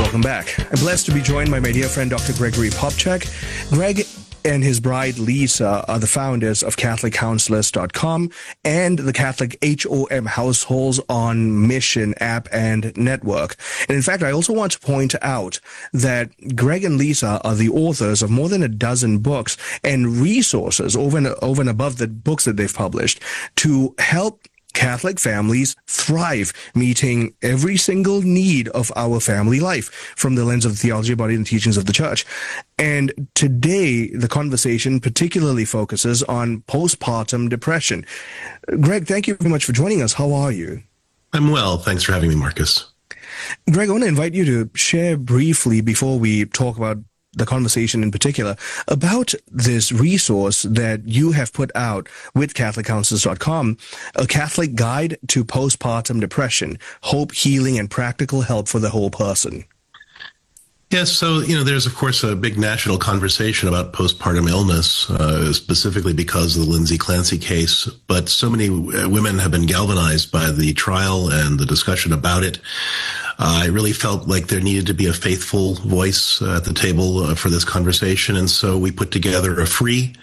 Welcome back. I'm blessed to be joined by my dear friend, Dr. Gregory Popcak. Greg and his bride, Lisa, are the founders of CatholicCounselors.com and the Catholic HOM Households on Mission app and network. And in fact, I also want to point out that Greg and Lisa are the authors of more than a dozen books and resources over and above the books that they've published to help Catholic families thrive, meeting every single need of our family life from the lens of the theology, body, and teachings of the church. And today, the conversation particularly focuses on postpartum depression. Greg, thank you very much for joining us. How are you? I'm well. Thanks for having me, Marcus. Greg, I want to invite you to share briefly, before we talk about the conversation in particular, about this resource that you have put out with CatholicCounselors.com, a Catholic guide to postpartum depression, hope, healing, and practical help for the whole person. Yes, so, there's, of course, a big national conversation about postpartum illness, specifically because of the Lindsay Clancy case. But so many women have been galvanized by the trial and the discussion about it. I really felt like there needed to be a faithful voice at the table for this conversation. And so we put together a free